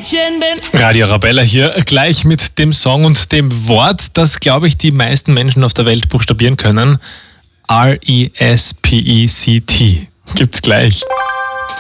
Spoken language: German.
Mädchen bin. Radio Arabella hier, gleich mit dem Song und dem Wort, das, glaube ich, die meisten Menschen auf der Welt buchstabieren können. R-E-S-P-E-C-T. Gibt's gleich.